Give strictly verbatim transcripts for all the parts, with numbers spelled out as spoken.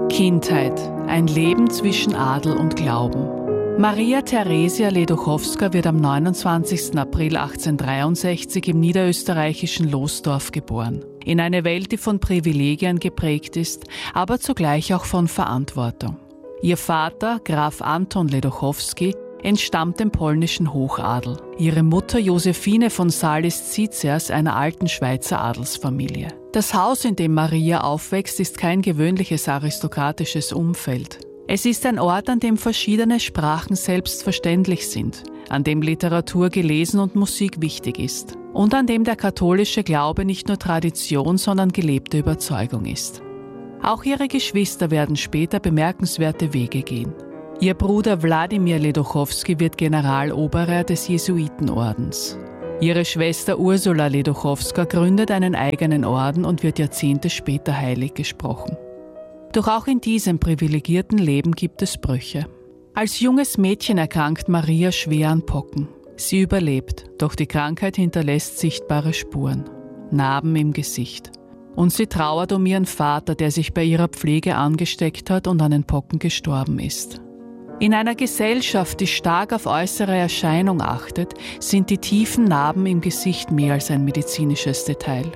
Kindheit, ein Leben zwischen Adel und Glauben. Maria Theresia Ledochowska wird am neunundzwanzigsten April achtzehnhundertdreiundsechzig im niederösterreichischen Losdorf geboren. In eine Welt, die von Privilegien geprägt ist, aber zugleich auch von Verantwortung. Ihr Vater, Graf Anton Ledochowski, entstammt dem polnischen Hochadel. Ihre Mutter Josephine von Salis-Zietzias einer alten Schweizer Adelsfamilie. Das Haus, in dem Maria aufwächst, ist kein gewöhnliches aristokratisches Umfeld. Es ist ein Ort, an dem verschiedene Sprachen selbstverständlich sind, an dem Literatur gelesen und Musik wichtig ist und an dem der katholische Glaube nicht nur Tradition, sondern gelebte Überzeugung ist. Auch ihre Geschwister werden später bemerkenswerte Wege gehen. Ihr Bruder Wladimir Ledochowski wird Generaloberer des Jesuitenordens. Ihre Schwester Ursula Ledochowska gründet einen eigenen Orden und wird Jahrzehnte später heilig gesprochen. Doch auch in diesem privilegierten Leben gibt es Brüche. Als junges Mädchen erkrankt Maria schwer an Pocken. Sie überlebt, doch die Krankheit hinterlässt sichtbare Spuren, Narben im Gesicht. Und sie trauert um ihren Vater, der sich bei ihrer Pflege angesteckt hat und an den Pocken gestorben ist. In einer Gesellschaft, die stark auf äußere Erscheinung achtet, sind die tiefen Narben im Gesicht mehr als ein medizinisches Detail.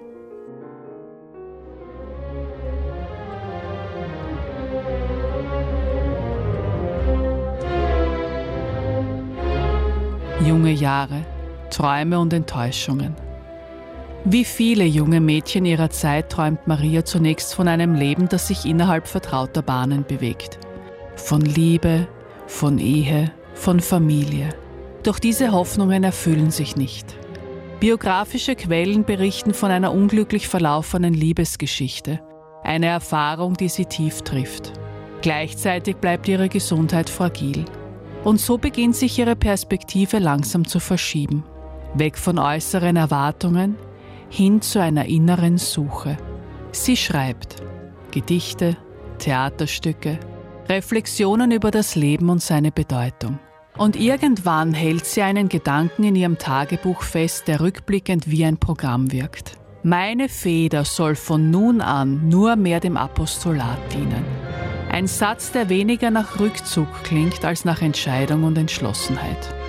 Junge Jahre, Träume und Enttäuschungen. Wie viele junge Mädchen ihrer Zeit träumt Maria zunächst von einem Leben, das sich innerhalb vertrauter Bahnen bewegt. Von Liebe, von Ehe, von Familie. Doch diese Hoffnungen erfüllen sich nicht. Biografische Quellen berichten von einer unglücklich verlaufenen Liebesgeschichte, eine Erfahrung, die sie tief trifft. Gleichzeitig bleibt ihre Gesundheit fragil. Und so beginnt sich ihre Perspektive langsam zu verschieben. Weg von äußeren Erwartungen, hin zu einer inneren Suche. Sie schreibt Gedichte, Theaterstücke, Reflexionen über das Leben und seine Bedeutung. Und irgendwann hält sie einen Gedanken in ihrem Tagebuch fest, der rückblickend wie ein Programm wirkt. Meine Feder soll von nun an nur mehr dem Apostolat dienen. Ein Satz, der weniger nach Rückzug klingt als nach Entscheidung und Entschlossenheit.